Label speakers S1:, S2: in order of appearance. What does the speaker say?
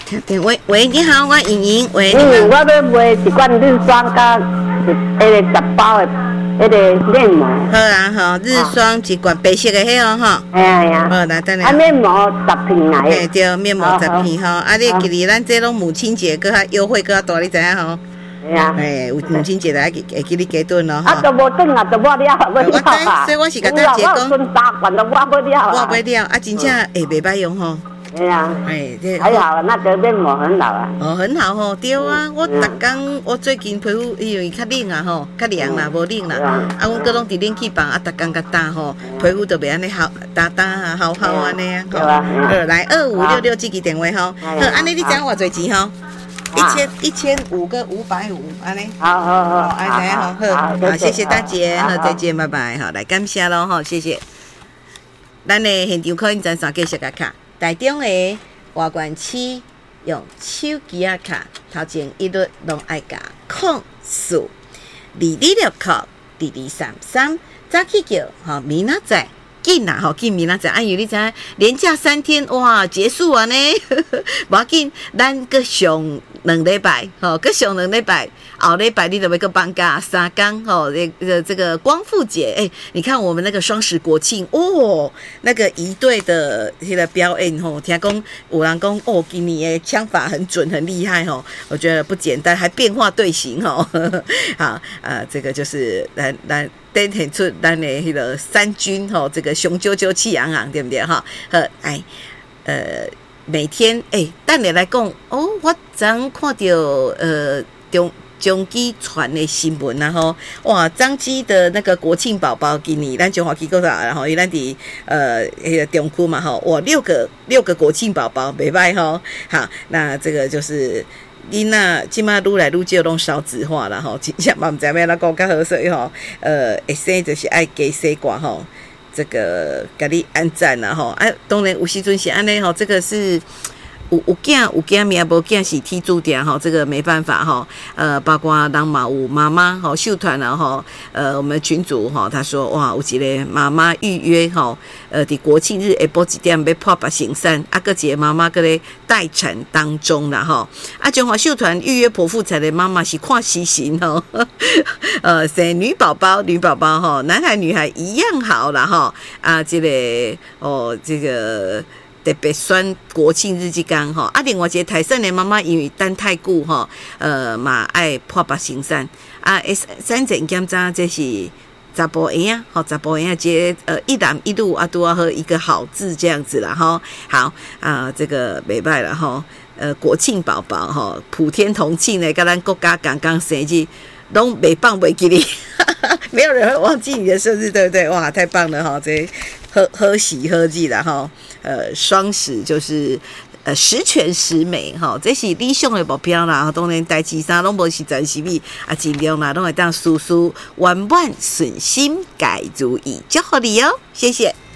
S1: 喂，你好，我莹莹，喂。
S2: 我要买一罐日霜加10包的面膜。
S1: 好啊，好，日霜一罐白色的迄个哈。
S2: 哎呀。
S1: 好，来等下。
S2: 面膜10片来。
S1: 哎，对，面膜10片哈。你记哩，咱这拢母亲节搁较优惠搁较大，你知影吼？有母亲节来会记你加顿咯哈。
S2: 都无顿啊，都无了，无了啊。
S1: 所以我是甲大姐讲，
S2: 我存3罐都我无了
S1: 我袂了啊，真正袂歹用吼。
S2: 还好，那个面膜很好啊。
S1: 很好吼，对啊，我逐工我最近皮肤因为较冷啊吼，较凉啦，无冷啦，啊，阮搁拢伫冷气房啊，逐工甲打吼，皮肤就袂安尼好打啊，好安尼啊，吼。来2566这支电话吼，好，安尼你知影偌侪钱吼？1500个550，安尼。好，安尼吼，好，谢谢大姐，好，再见，拜拜，好，来感谢咯，吼，谢谢。咱的现场可以暂时继续甲卡。台中的华冠区用手机啊卡，头前一律拢爱加0422662233，早起叫吼明仔载。紧啦吼，紧明仔载，因为你知影连假3天哇结束啊呢，无要紧，咱搁上2礼拜吼，搁上2礼拜，后礼拜你就要搁放假3天吼，这个光复节，你看我们那个双十国庆哦，那个仪队的那个表演吼，听讲有人讲哦，今年的枪法很准很厉害吼，我觉得不简单，还变化队形吼，好这个就是咱。展现出咱的迄个三军吼，这个雄赳赳气昂昂，对不对哈？每天等下来讲哦，我昨看到中基传的新闻然后哇，彰基的那个国庆宝宝今年咱中华机构啦，然后伊咱伫迄个中区嘛吼，哇6个国庆宝宝，袂歹吼。好，那这个就是。囡仔即马愈来愈少拢少子化啦吼，真正嘛毋知要怎讲较好，所以吼，会生就是爱加生寡吼，这个甲你按赞啦吼，当然有时阵是安尼吼，这个是。有囝命，无囝是天注定吼，这个没办法吼。包括人嘛有妈妈吼，秀团啊吼，我们群主吼，他说哇，有一个妈妈预约吼，伫国庆日下晡1点要破白行山，个一个妈妈个咧待产当中啦吼。中华秀团预约剖腹产的妈妈是看时辰吼，生女宝宝吼，男孩女孩一样好啦吼。这个这个。特别选国庆日这天吼，另外一个台省的妈妈因为等太久吼，嘛爱破腹生产产前检查这是查甫婴仔吼，查甫婴仔这一男一女拄啊和一个好字这样子啦吼，好这个袂歹啦吼，国庆宝宝吼，普天同庆的，跟咱国家刚刚生日。都没放袂记你，没有人会忘记你的生日，对不对？哇，太棒了哈！这喝喜喝记啦哈，双十就是十全十美哈，这是理想的目标啦。当然，代志啥拢无是暂时米尽量啦，拢会当事事圆满顺心，皆如意，祝福你哦，谢谢。